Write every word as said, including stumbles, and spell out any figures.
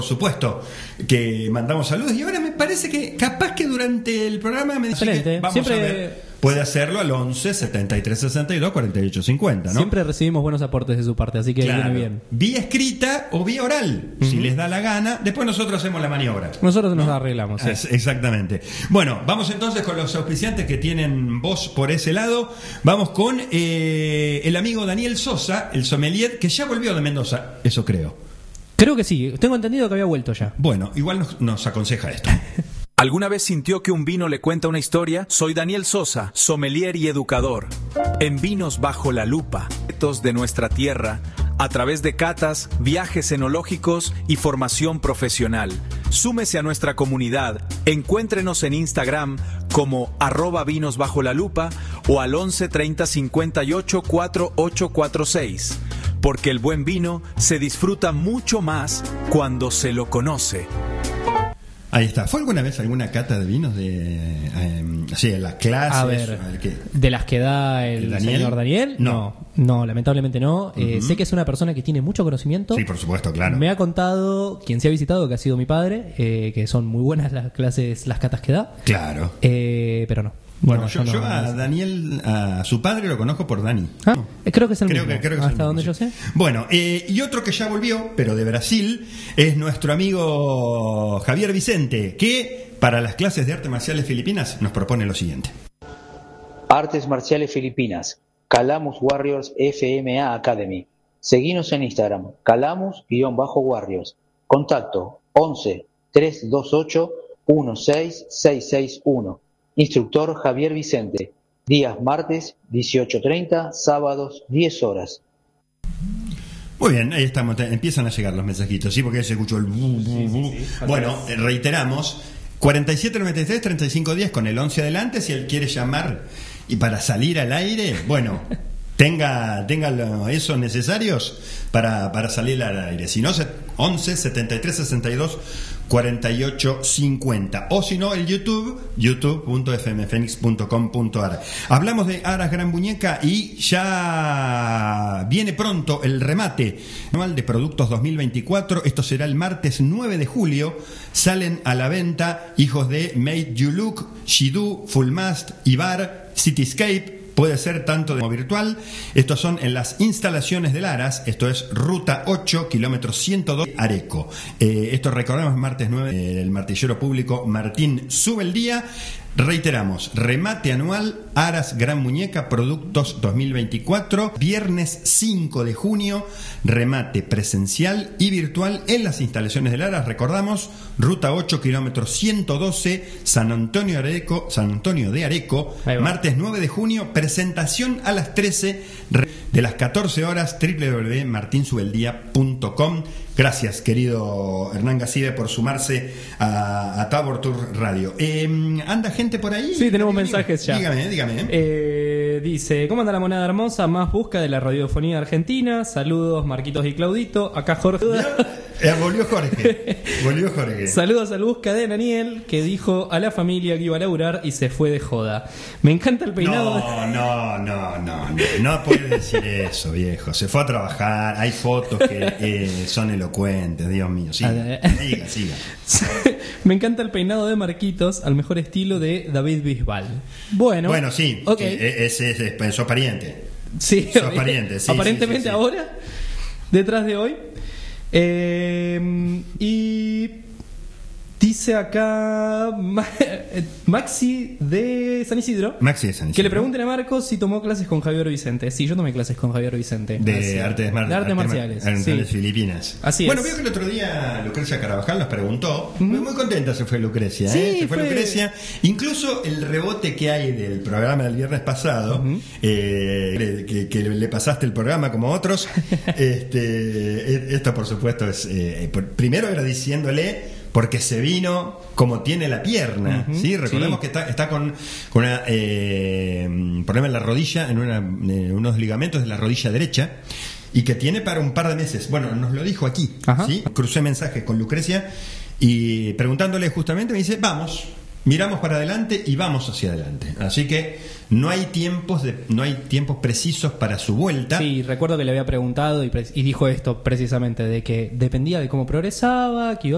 Por supuesto que mandamos saludos y ahora me parece que capaz que durante el programa me dice Excelente. que vamos Siempre... a ver, puede hacerlo al once, setenta y tres, sesenta y dos, cuarenta y ocho, cincuenta, ¿no? Siempre recibimos buenos aportes de su parte, así que Claro. viene bien. Vía escrita o vía oral, Uh-huh. si les da la gana. Después nosotros hacemos la maniobra. Nosotros nos arreglamos. Sí. Es- Exactamente. Bueno, vamos entonces con los auspiciantes que tienen voz por ese lado. Vamos con eh, el amigo Daniel Sosa, el sommelier, que ya volvió de Mendoza, eso creo. Creo que sí, tengo entendido que había vuelto ya. Bueno, igual nos, nos aconseja esto. ¿Alguna vez sintió que un vino le cuenta una historia? Soy Daniel Sosa, sommelier y educador. En Vinos Bajo la Lupa, retos de nuestra tierra, a través de catas, viajes enológicos y formación profesional. Súmese a nuestra comunidad. Encuéntrenos en Instagram como arroba vinos bajo la lupa o al once treinta cincuenta y ocho cuarenta y ocho cuarenta y seis. Porque el buen vino se disfruta mucho más cuando se lo conoce. Ahí está. ¿Fue alguna vez alguna cata de vinos de eh, sí, en las clases? A ver, A ver, ¿qué? de las que da el, ¿El Daniel? señor Daniel, No. no, no, lamentablemente no. Eh, Ujú. sé que es una persona que tiene mucho conocimiento. Sí, por supuesto, claro. Me ha contado, quien se ha visitado, que ha sido mi padre, eh, que son muy buenas las clases, las catas que da, Claro. eh, pero no. Bueno, No, yo, no, yo no, a no. Daniel, a su padre lo conozco por Dani. Ah, eh, creo que es el Creo mismo, que, creo que es el hasta mismo, donde sí. yo sé. Bueno, eh, y otro que ya volvió, pero de Brasil, es nuestro amigo Javier Vicente, que para las clases de artes marciales filipinas nos propone lo siguiente. Artes Marciales Filipinas, Calamus Warriors F M A Academy. Seguinos en Instagram, Calamus-Warriors. Contacto once, trescientos veintiocho, dieciséis, seiscientos sesenta y uno. Instructor Javier Vicente. Días martes, dieciocho treinta, sábados, diez horas. Muy bien, ahí estamos, te- empiezan a llegar los mensajitos, ¿sí? Porque se escuchó el bu, bu, bu. Bueno, eh, reiteramos, cuarenta y siete noventa y tres treinta y cinco diez con el once adelante, si él quiere llamar y para salir al aire, bueno, tenga, tenga lo- esos necesarios para, para salir al aire. Si no, se- once setenta y tres sesenta y dos cuarenta y ocho cincuenta. O si no, el YouTube, youtube punto f m fenix punto com punto a r. Hablamos de Aras Gran Muñeca y ya viene pronto el remate anual de productos dos mil veinticuatro. Esto será el martes nueve de julio. Salen a la venta hijos de Made You Look, Shidu, Full Mast, Ibar, Cityscape. Puede ser tanto de como virtual. Estos son en las instalaciones del Aras. Esto es Ruta ocho, kilómetro ciento dos, Areco. Eh, esto recordamos martes nueve, eh, el martillero público Martín sube el día. Reiteramos, remate anual Aras Gran Muñeca Productos dos mil veinticuatro, viernes cinco de junio, remate presencial y virtual en las instalaciones del Aras. Recordamos, Ruta ocho, kilómetro ciento doce, San Antonio Areco, San Antonio de Areco, Ahí va. martes nueve de junio, presentación a las trece, de las catorce horas, doble u doble u doble u punto martin subeldía punto com. Gracias, querido Hernán Gaside, por sumarse a, a Tabor Tour Radio. Eh, ¿Anda gente por ahí? Sí, tenemos mensajes ya. Dígame, dígame. Eh, dice, ¿cómo anda la moneda hermosa? Más busca de la radiofonía argentina. Saludos, Marquitos y Claudito. Acá Jorge. Eh, volvió Jorge. Volvió Jorge. Saludos al busca de Daniel, que dijo a la familia que iba a laburar y se fue de joda. Me encanta el peinado. No, no, no, no, no, no puede decir eso, viejo. Se fue a trabajar, hay fotos que eh, son elocuentes, Dios mío. Siga, siga, siga. Me encanta el peinado de Marquitos, al mejor estilo de David Bisbal. Bueno, Bueno, sí, ok. que ese es, es, es, sos pariente. Sí, Sos pariente, sí, aparentemente sí, sí, sí. ahora, detrás de hoy. Eh, y dice acá Ma- Maxi de San Isidro. Maxi de San Isidro. Que le pregunten a Marcos si tomó clases con Javier Vicente. Sí, yo tomé clases con Javier Vicente. De Así, artes, mar- de artes arte mar- marciales. marciales sí. filipinas. Así bueno, es. veo que el otro día Lucrecia Carabajal nos preguntó. Ujú. Muy, muy contenta se fue Lucrecia. Sí, ¿eh? Se fue, fue- Lucrecia. Incluso el rebote que hay del programa del viernes pasado, Ujú. eh, que, que le pasaste el programa como a otros. este, esto, por supuesto, es eh, por- primero agradeciéndole. Porque se vino como tiene la pierna, Ujú, ¿sí? Recordemos sí. que está, está con, con una, eh, un problema en la rodilla, en una, eh, unos ligamentos de la rodilla derecha, y que tiene para un par de meses. Bueno, nos lo dijo aquí, Ajá. ¿sí? Crucé mensajes con Lucrecia y preguntándole justamente me dice, vamos, miramos para adelante y vamos hacia adelante. Así que no hay tiempos de, no hay tiempos precisos para su vuelta. Sí, recuerdo que le había preguntado y, pre- y dijo esto precisamente, de que dependía de cómo progresaba, que iba